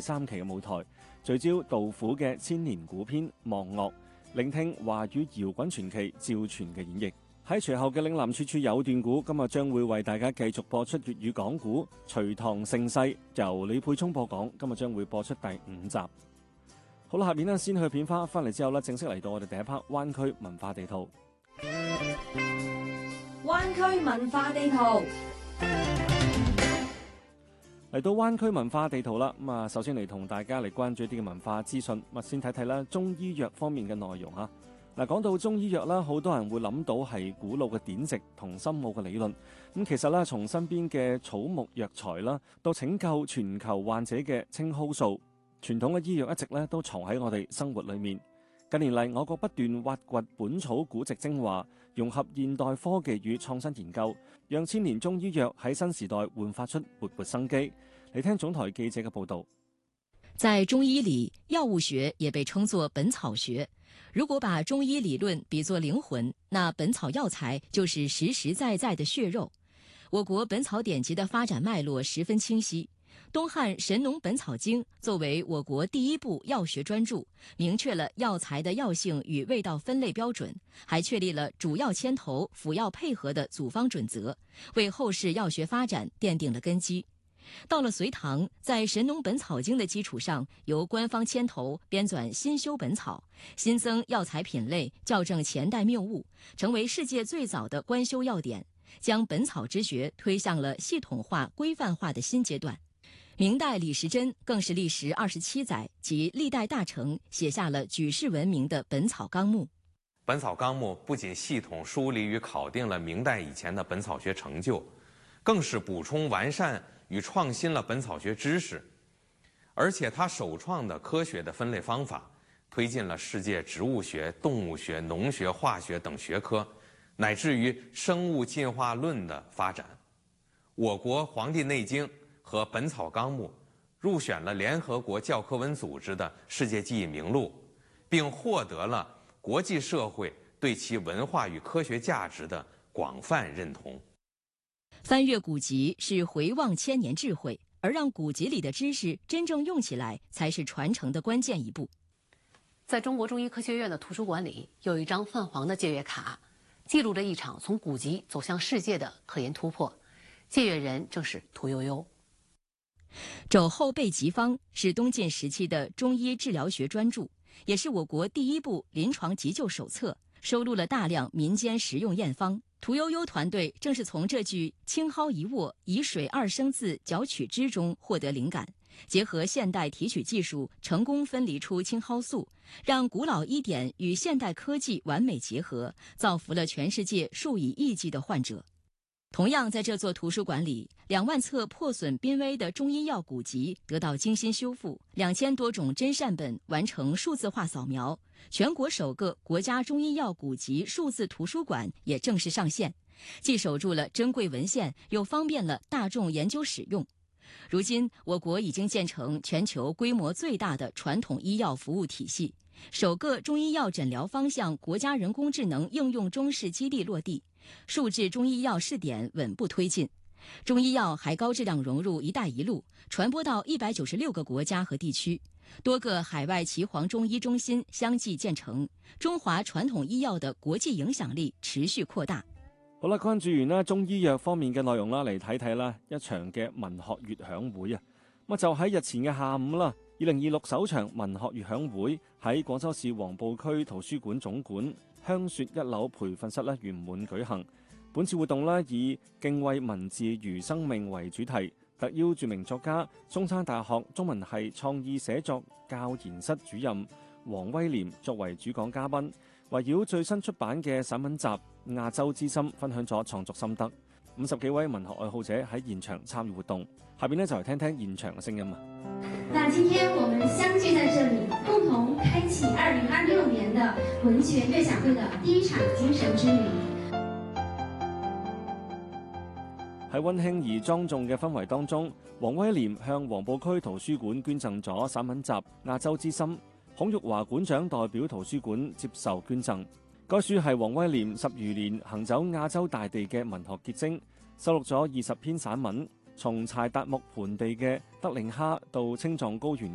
3期嘅舞台，聚焦杜甫嘅千年古篇《望岳》，聆聽華語搖滾傳奇趙傳嘅演繹。喺隨後嘅嶺南處處有段古，今日將會為大家繼續播出粵語講古《隋唐盛世》，由李沛聰播講。今日將會播出第5集。好啦，下面先去片花，翻嚟之後正式嚟到我哋第一 part 灣區文化地圖。 灣區文化地圖嚟到灣區文化地圖啦，咁首先嚟同大家嚟關注一啲嘅文化資訊。先睇睇啦，中醫藥方面嘅內容吓。講到中醫藥啦，好多人會諗到係古老嘅典籍同深奧嘅理論。咁其實咧，從身邊嘅草木藥材啦，到拯救全球患者嘅青蒿素，傳統嘅醫藥一直咧都藏喺我哋生活裏面。近年嚟，我國不斷挖掘本草古籍精華，融合現代科技與創新研究，讓千年中醫藥喺新時代煥發出勃勃生機。嚟聽總台記者嘅報道。 在中醫裡，藥物學也被稱作本草學。如果把中醫理論比作靈魂，那本草藥材就是實實在在的血肉。我國本草典籍的發展脈絡十分清晰。東漢《神農本草經》作為我國第一部藥學專著，明確了藥材的藥性與味道分類標準，還確立了主藥牽頭、輔藥配合的組方準則，為後世藥學發展奠定了根基。到了隋唐，在《神農本草經》的基礎上，由官方牽頭編纂新修本草，新增藥材品類，校正前代謬誤，成為世界最早的官修藥典，將本草之學推向了系統化、規範化的新階段。明代李時珍更是歷時27載及歷代大成，寫下了舉世聞名的《本草綱目》。《 本草綱目》不僅系統梳理與考定了明代以前的本草學成就，更是補充完善與創新了本草學知識，而且它首創的科學的分類方法，推進了世界植物學、動物學、農學、化學等學科，乃至於生物進化論的發展。我國《黃帝內經》和《本草綱目》入選了聯合國教科文組織的世界記憶名錄，並獲得了國際社會對其文化與科學價值的廣泛認同。 翻閱古籍是回望千年智慧，而讓古籍裡的知識真正用起來，才是傳承的關鍵一步。 在中國中醫科學院的圖書館裡，有一張泛黃的借閱卡，記錄着一場從古籍走向世界的科研突破。借閱人正是屠呦呦。 肘後備急方是東晉時期的中醫治療學專著，也是我國第一部臨床急救手冊，收錄了大量民間實用驗方。屠呦呦團隊正是從這句青蒿一握，以水2升字絞取汁中獲得靈感，結合現代提取技術，成功分離出青蒿素，讓古老醫典與現代科技完美結合，造福了全世界數以億計的患者。同樣在這座圖書館裡，2萬冊破損瀕危的中醫藥古籍得到精心修復，2000多種真善本完成數字化掃描，全國首個國家中醫藥古籍數字圖書館也正式上線，既守住了珍貴文獻，又方便了大眾研究使用。如今，我國已經建成全球規模最大的傳統醫藥服務體系，首個中醫藥診療方向國家人工智能應用中試基地落地，數字中醫藥試點穩步推進，中醫藥還高質量融入"一帶一路"，傳播到196個國家和地區，多個海外岐黃中醫中心相繼建成，中華傳統醫藥的國際影響力持續擴大。 好啦，關注完啦中醫藥方面嘅內容啦，嚟睇睇啦一場嘅文學月享會啊！就喺日前嘅下午啦，2026首場文學月享會喺廣州市黃埔區圖書館總館香雪1樓培訓室圓滿舉行。本次活動以敬畏文字如生命為主題，特邀著名作家、中山大學中文系創意寫作教研室主任黃威廉作為主講嘉賓，圍繞最新出版嘅散文集《亞洲之心》分享咗創作心得。50幾位文學愛好者喺現場參與活動，下邊就嚟聽聽現場嘅聲音啊！ 那今天我們相聚在這裡，共同開啟2026年的文學月享會的第一場精神之旅。 喺溫馨而莊重嘅氛圍當中，黃威廉向黃埔區圖書館捐贈咗散文集《亞洲之心》，孔玉華館長代表圖書館接受捐贈。該書係黃威廉10餘年行走亞洲大地嘅文學結晶，收錄咗20篇散文，從柴達木盆地嘅德令哈到青藏高原